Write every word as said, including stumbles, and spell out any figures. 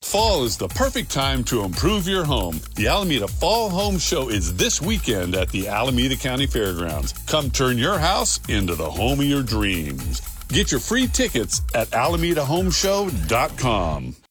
Fall is the perfect time to improve your home. The Alameda Fall Home Show is this weekend at the Alameda County Fairgrounds. Come turn your house into the home of your dreams. Get your free tickets at alameda home show dot com.